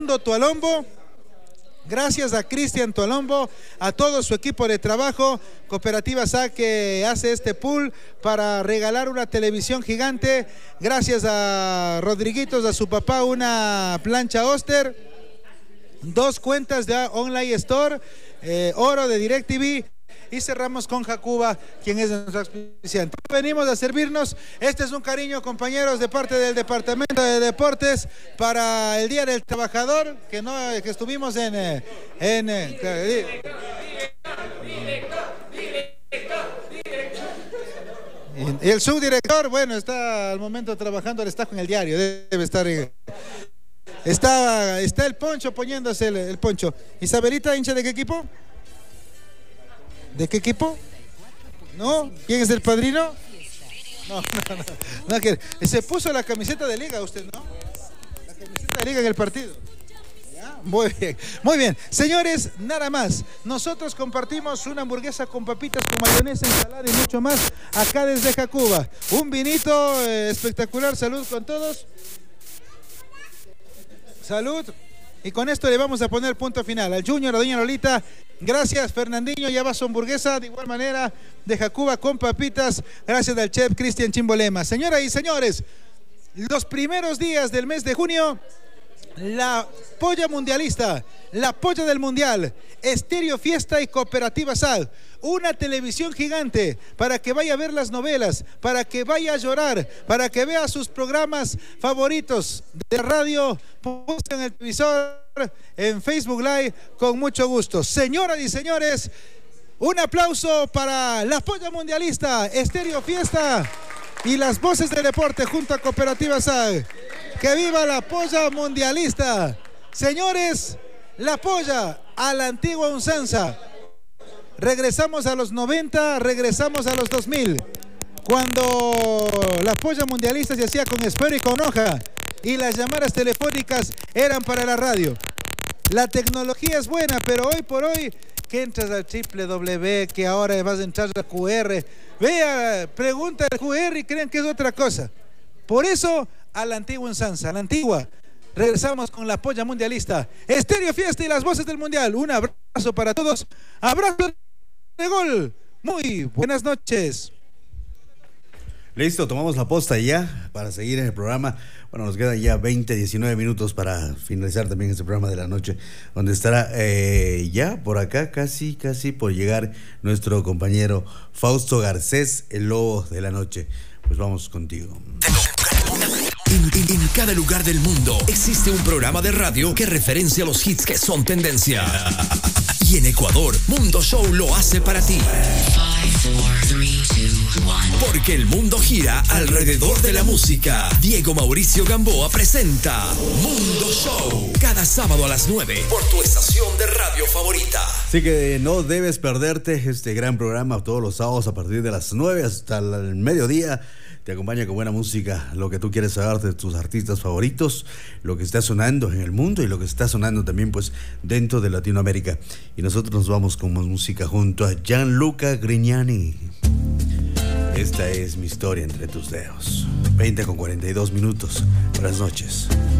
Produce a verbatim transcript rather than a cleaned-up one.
Tualombo. Gracias a Cristian Tualombo, a todo su equipo de trabajo, Cooperativa S A que hace este pool para regalar una televisión gigante. Gracias a Rodriguitos, a su papá, una plancha Oster, dos cuentas de Online Store, eh, oro de DirecTV. Y cerramos con Jacuba, quien es nuestro auspiciante. Venimos a servirnos. Este es un cariño, compañeros, de parte del Departamento de Deportes para el Día del Trabajador, que no que estuvimos en... en, en y el subdirector, bueno, está al momento trabajando, está con el diario, debe estar... Está, está el Poncho poniéndose el, el poncho. Isabelita, hincha de qué equipo? ¿De qué equipo? ¿No? ¿Quién es el padrino? No, no, no, no que se puso la camiseta de liga usted, ¿no? La camiseta de liga en el partido. ¿Ya? Muy bien, muy bien. Señores, nada más. Nosotros compartimos una hamburguesa con papitas, con mayonesa, ensalada y mucho más acá desde Jacuba. Un vinito eh, espectacular. Salud con todos. Salud. Y con esto le vamos a poner punto final al Junior, a doña Lolita. Gracias, Fernandinho, ya va su hamburguesa, de igual manera, de Jacuba con papitas, gracias al chef Cristian Chimbolema. Señoras y señores, los primeros días del mes de junio, la polla mundialista, la polla del mundial, Estéreo Fiesta y Cooperativa S A G, una televisión gigante para que vaya a ver las novelas, para que vaya a llorar, para que vea sus programas favoritos de radio, puesto en el televisor, en Facebook Live, con mucho gusto. Señoras y señores, un aplauso para la polla mundialista, Estéreo Fiesta y las voces del deporte junto a Cooperativa S A G. ¡Que viva la polla mundialista! Señores, la polla a la antigua usanza. Regresamos a los noventa, regresamos a los dos mil, cuando la polla mundialista se hacía con esfero y con hoja y las llamadas telefónicas eran para la radio. La tecnología es buena, pero hoy por hoy que entras al triple W, que ahora vas a entrar al Q R, vea, pregunta el Q R y creen que es otra cosa. Por eso, a la antigua usanza, a la antigua. Regresamos con la polla mundialista, Estéreo Fiesta y las voces del mundial. Un abrazo para todos, abrazo de gol. Muy buenas noches. Listo, tomamos la posta ya para seguir en el programa. Bueno, nos quedan ya veinte, diecinueve minutos para finalizar también este programa de la noche, donde estará eh, ya por acá casi, casi por llegar nuestro compañero Fausto Garcés, el lobo de la noche. Pues vamos contigo. En, en, en cada lugar del mundo existe un programa de radio que referencia los hits que son tendencia. Y en Ecuador, Mundo Show lo hace para ti. Porque el mundo gira alrededor de la música. Diego Mauricio Gamboa presenta Mundo Show cada sábado a las nueve por tu estación de radio favorita. Así que no debes perderte este gran programa todos los sábados a partir de las nueve hasta el mediodía. Te acompaña con buena música, lo que tú quieres saber de tus artistas favoritos, lo que está sonando en el mundo y lo que está sonando también pues dentro de Latinoamérica. Y nosotros nos vamos con más música junto a Gianluca Grignani. Esta es Mi Historia Entre Tus Dedos. veinte con cuarenta y dos minutos. Buenas noches.